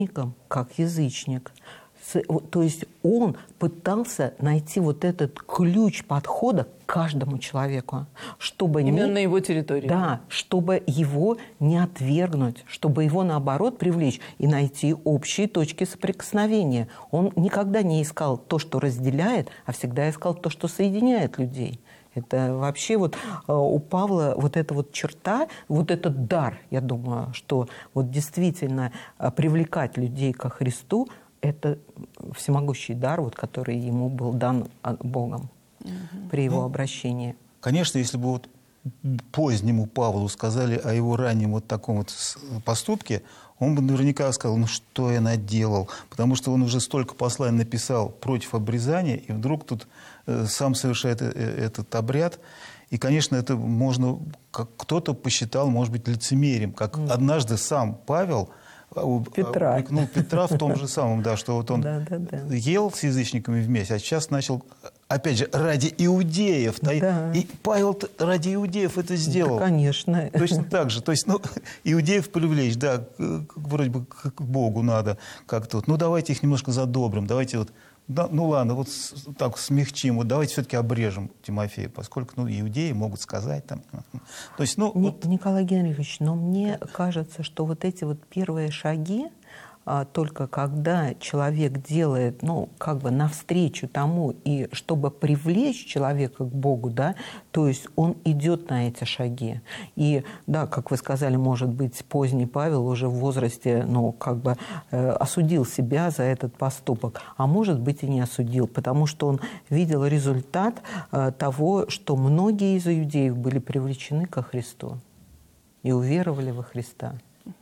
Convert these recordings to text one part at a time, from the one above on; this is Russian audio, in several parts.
как язычник. То есть он пытался найти вот этот ключ подхода к каждому человеку, чтобы именно на его территории. Да, чтобы его не отвергнуть, чтобы его, наоборот, привлечь и найти общие точки соприкосновения. Он никогда не искал то, что разделяет, а всегда искал то, что соединяет людей. Это вообще вот у Павла вот эта вот черта, вот этот дар, я думаю, что вот действительно привлекать людей ко Христу, это всемогущий дар, вот, который ему был дан Богом при его обращении. Конечно, если бы вот позднему Павлу сказали о его раннем вот таком вот поступке, он бы наверняка сказал, ну что я наделал, потому что он уже столько посланий написал против обрезания, и вдруг тут сам совершает этот обряд. И, конечно, это можно, как кто-то посчитал, может быть, лицемерием, как однажды сам Павел Петра. упрекнул Петра в том же самом, да, что вот он ел с язычниками вместе, а сейчас начал, опять же, ради иудеев. Да. И Павел ради иудеев это сделал. Да, конечно. Точно так же. То есть, ну, иудеев привлечь, да, вроде бы к Богу надо как-то. Вот, ну, давайте их немножко задобрим, давайте вот, да, ну ладно, вот так смягчим, вот давайте все-таки обрежем Тимофея, поскольку, ну, иудеи могут сказать там. То есть, ну, Николай Генрихович, но мне кажется, что вот эти вот первые шаги, только когда человек делает, ну, как бы навстречу тому, и чтобы привлечь человека к Богу, да, то есть он идет на эти шаги. И, да, как вы сказали, может быть, поздний Павел уже в возрасте, ну, как бы осудил себя за этот поступок, а может быть и не осудил, потому что он видел результат того, что многие из иудеев были привлечены ко Христу и уверовали во Христа.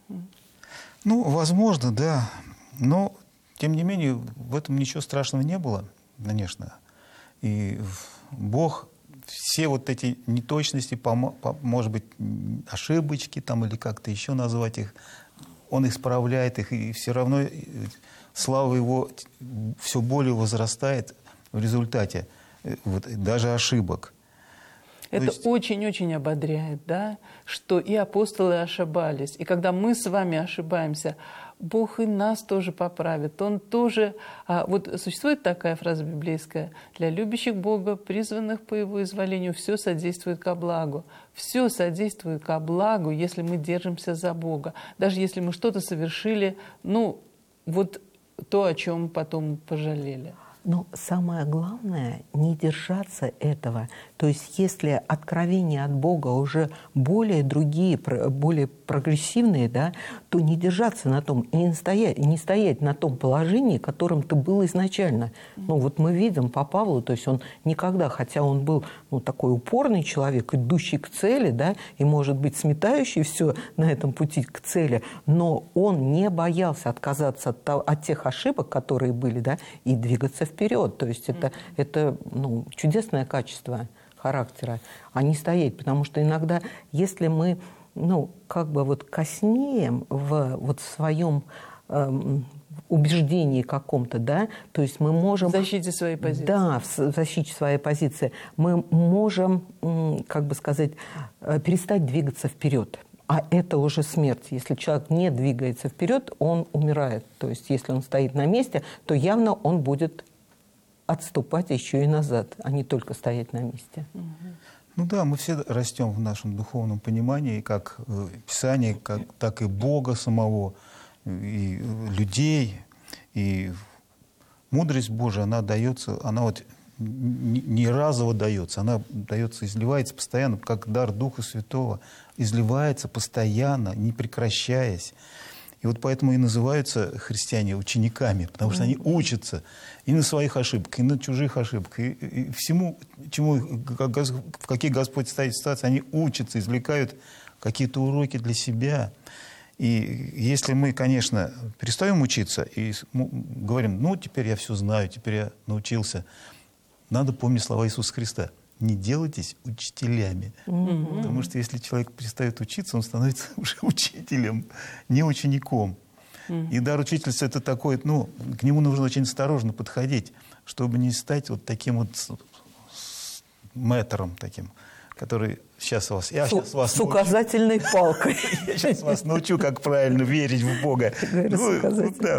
Ну, возможно, да. Но, тем не менее, в этом ничего страшного не было, конечно. И Бог все вот эти неточности, может быть, ошибочки там, или как-то еще назвать их, Он исправляет их, и все равно слава Его все более возрастает в результате вот, даже ошибок. Это очень-очень ободряет, да, что и апостолы ошибались. И когда мы с вами ошибаемся, Бог и нас тоже поправит. Он тоже... вот существует такая фраза библейская: «Для любящих Бога, призванных по Его изволению, все содействует ко благу». Все содействует ко благу, если мы держимся за Бога. Даже если мы что-то совершили, ну, вот то, о чем потом пожалели. Но самое главное — не держаться этого. То есть если откровения от Бога уже более другие, более прогрессивные, да, то не держаться на том, и не стоять на том положении, которым ты был изначально. Ну вот мы видим по Павлу, то есть он никогда, хотя он был, ну, такой упорный человек, идущий к цели, да, и, может быть, сметающий все на этом пути к цели, но он не боялся отказаться от тех ошибок, которые были, да, и двигаться вперед. То есть это ну, чудесное качество характера, а не стоять. Потому что иногда, если мы, ну, как бы вот коснеем в своем убеждении каком-то, да, то есть мы можем... В защите своей позиции. Да, в защите своей позиции. Мы можем, как бы сказать, перестать двигаться вперед. А это уже смерть. Если человек не двигается вперед, он умирает. То есть если он стоит на месте, то явно он будет отступать еще и назад, а не только стоять на месте. Ну да, мы все растем в нашем духовном понимании, как Писания, так и Бога самого, и людей. И мудрость Божия, она дается, она вот не разово дается, она дается, изливается постоянно, как дар Духа Святого, изливается постоянно, не прекращаясь. И вот поэтому и называются христиане учениками, потому что они учатся и на своих ошибках, и на чужих ошибках, и всему, в какие Господь ставит ситуации, они учатся, извлекают какие-то уроки для себя. И если мы, конечно, перестаем учиться и говорим, ну, теперь я все знаю, теперь я научился, надо помнить слова Иисуса Христа. Не делайтесь учителями. Потому что если человек перестает учиться, он становится уже учителем, не учеником. И дар учительства — это такой, ну, к нему нужно очень осторожно подходить, чтобы не стать вот таким вот мэтром таким, который сейчас вас... С указательной палкой. Я сейчас вас научу, как правильно верить в Бога. Да.